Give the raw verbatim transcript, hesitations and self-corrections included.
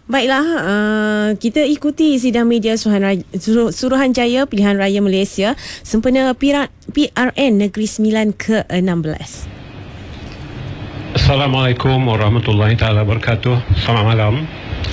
Baiklah, uh, kita ikuti sidang media Suruhanjaya, Suruhanjaya Pilihan Raya Malaysia sempena P R N Negeri Sembilan ke enam belas. Assalamualaikum warahmatullahi taala wabarakatuh. Selamat malam.